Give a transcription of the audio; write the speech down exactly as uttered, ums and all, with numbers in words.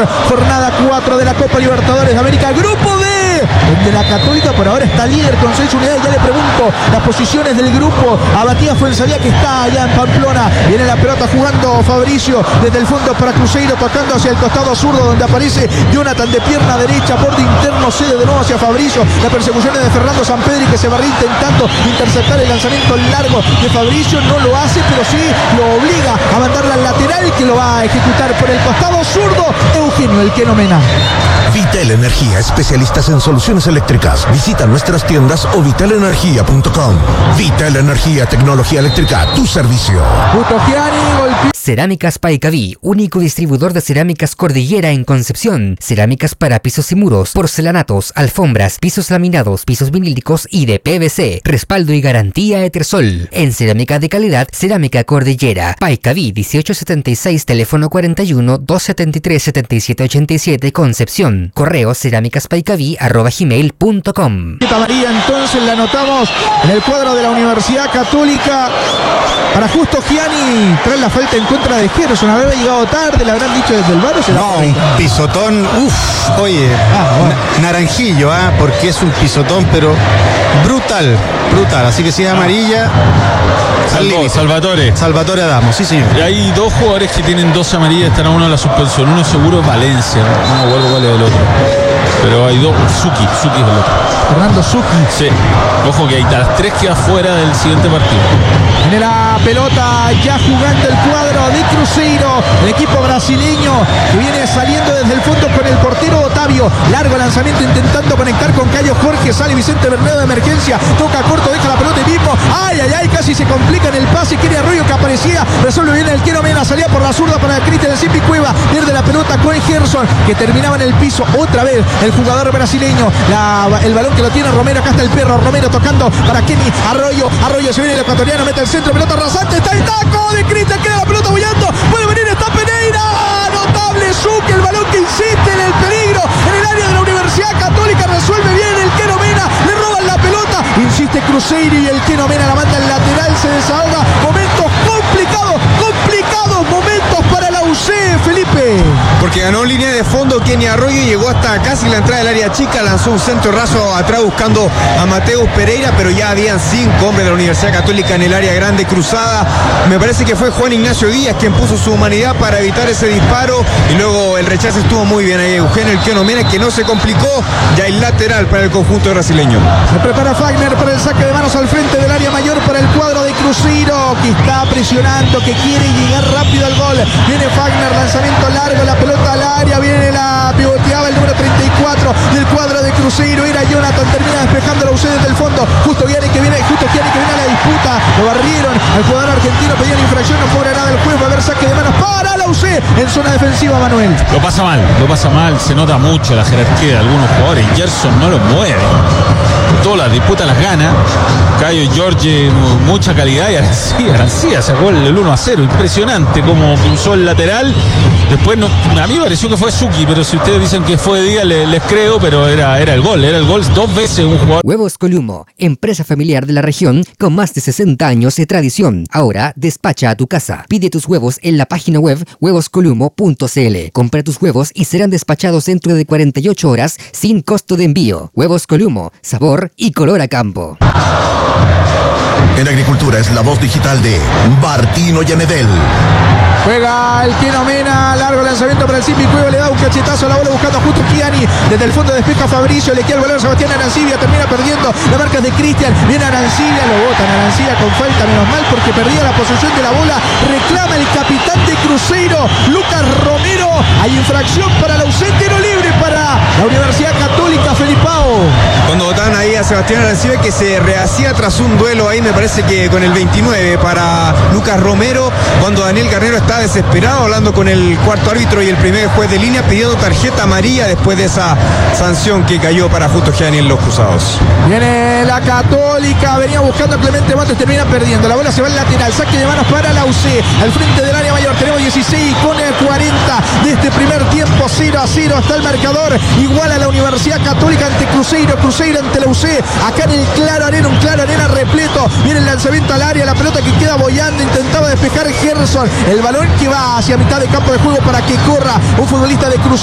jornada cuatro de la Copa Libertadores de América, Grupo D, donde la Católica por ahora está líder con seis unidades. Ya le pregunto las posiciones del grupo a Matías Fuenzalía, que está allá en Pamplona. Viene la pelota jugando Fabricio desde el fondo para Cruzeiro, tocando hacia el costado zurdo, donde aparece Jonathan de pierna derecha, borde interno, cede de nuevo hacia Fabricio. La persecución es de Fernando Sampedri, que se va intentando interceptar el lanzamiento largo de Fabricio. No lo hace, pero sí lo obliga a mandarla al lateral, que lo va a ejecutar por el costado zurdo Eugenio El Queno Mena. Vital Energía, especialistas en soluciones eléctricas. Visita nuestras tiendas o vital energía punto com. Vital Energía, tecnología eléctrica, tu servicio. Cerámicas Paicaví, único distribuidor de cerámicas Cordillera en Concepción. Cerámicas para pisos y muros, porcelanatos, alfombras, pisos laminados, pisos vinílicos y de P V C. Respaldo y garantía Etersol. En cerámica de calidad, Cerámica Cordillera. Paicaví dieciocho setenta y seis, teléfono cuarenta y uno, doscientos setenta y tres, setenta y siete ochenta y siete, Concepción. Correo cerámicaspaicaví arroba gmail punto com. María, entonces la anotamos en el cuadro de la Universidad Católica para Justo Gianni tras la falta en contra de Gerson. Había llegado tarde, le habrán dicho desde el bar. No, un pisotón, uff, oye, ah, bueno. na, naranjillo, ¿ah? Porque es un pisotón, pero brutal, brutal. Así que si es amarilla. Salvo, Salvatore. Salvatore Adamo, sí señor. Y hay dos jugadores que tienen dos amarillas, están a uno en la suspensión. Uno seguro es Valencia, no me acuerdo cuál es el otro. Pero hay dos, Suki, Suki es el otro. Fernando Suki. Sí, ojo que hay las tres que afuera del siguiente partido. Tiene la pelota ya jugando el cuadro de Cruzeiro, el equipo brasileño que viene saliendo desde el fondo con el portero Otavio. Largo lanzamiento intentando conectar con Cayo Jorge, sale Vicente Bermedo de emergencia, toca corto, deja la pelota y mismo. Ay, ay, ay, casi se complica en el pase. Kenny Arroyo, que aparecía, resuelve bien El Queno Mena, salía por la zurda para Cristian Zipi Cueva, pierde la pelota con Gerson, que terminaba en el piso otra vez el jugador brasileño. La, el balón que lo tiene Romero, acá está el perro Romero tocando para Kenny Arroyo. Arroyo se viene el ecuatoriano, mete el centro, pelota rasante, está el taco de Cristian, queda la pelota bollando, puede venir, está Pereira, notable Zuc, el balón que insiste en el peligro, en el área de la Universidad Católica, resuelve bien El Queno Mena, le roban la pelota, insiste Cruzeiro y El Queno Mena la manda al lateral, se desahoga, momentos complicados, complicados momentos para la U C, Felipe. Porque ganó línea de fondo Kenny Arroyo y llegó hasta casi la entrada del área chica, lanzó un centro raso atrás buscando a Mateus Pereira, pero ya habían cinco hombres de la Universidad Católica en el área grande cruzada. Me parece que fue Juan Ignacio Díaz quien puso su humanidad para evitar ese disparo y luego el rechazo estuvo muy bien ahí. Eugenio El Queno Mena, que no se complicó, ya hay lateral para el conjunto brasileño. Se prepara Fagner para el saque de manos al frente del área mayor para el cuadro de Cruzeiro, que está presionando, que quiere llegar rápido al gol. Viene Fagner, lanzamiento largo, la pelota al área, viene la pivoteaba el número treinta y cuatro del cuadro de Cruzeiro, era Jonathan, termina despejando la U C desde el fondo. Justo Gianni que viene, Justo Gianni que viene a la disputa, lo barrieron al jugador argentino, pedían infracción, no cobra nada el juez, va a haber saque de manos para la U C en zona defensiva, Manuel. Lo pasa mal, lo pasa mal, se nota mucho la jerarquía de algunos jugadores. Gerson no lo mueve, todas las disputas las gana. Cayo Jorge, mucha calidad, y Arancía, Arancía sacó el uno a cero, impresionante como cruzó el lateral. Después no, a mí me pareció que fue Suki, pero si ustedes dicen que fue Díaz, les, les creo, pero era, era el gol, era el gol dos veces un jugador. Huevos Columo, empresa familiar de la región con más de sesenta años de tradición. Ahora despacha a tu casa. Pide tus huevos en la página web huevos columo punto c l. Compra tus huevos y serán despachados dentro de cuarenta y ocho horas sin costo de envío. Huevos Columo, sabor y color a campo. En Agricultura es la voz digital de Bartino Yamedel. Juega El Queno Mena, largo lanzamiento para el Zipi Cueva, le da un cachetazo a la bola buscando a Justo Gianni, desde el fondo despeja Fabricio, le queda el balón a Sebastián Arancibia, termina perdiendo la marca de Cristian, viene Arancibia, lo botan Arancibia con falta, menos mal porque perdía la posesión de la bola, reclama el capitán de Cruzeiro, Lucas Romero, hay infracción para la U C, tiro libre para la Universidad Católica, Felipao. Cuando botaban ahí a Sebastián Arancibia, que se rehacía tras un duelo ahí, me parece que con el veintinueve para Lucas Romero, cuando Daniel Carnero está desesperado hablando con el cuarto árbitro y el primer juez de línea pidiendo tarjeta amarilla después de esa sanción que cayó para Justo Gianni en los cruzados. Viene la Católica, venía buscando a Clemente Matos, termina perdiendo, la bola se va al lateral, saque de manos para la U C, al frente del área mayor, tenemos dieciséis con cuarenta de este primer tiempo, cero a cero hasta el marcador, igual a la Universidad Católica ante Cruzeiro, Cruzeiro ante la U C, acá en el Claro Arena, un Claro Arena repleto, viene el lanzamiento al área, la pelota que queda boyando, intentaba despejar Gerson, el balón que va hacia mitad de campo de juego para que corra un futbolista de Cruzeiro.